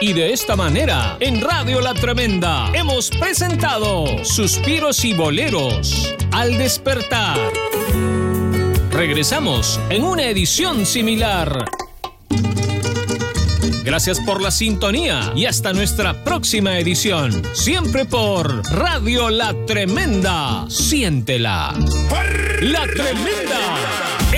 Y de esta manera, en Radio La Tremenda, hemos presentado Suspiros y Boleros al despertar. Regresamos en una edición similar. Gracias por la sintonía y hasta nuestra próxima edición. Siempre por Radio La Tremenda. Siéntela. La Tremenda.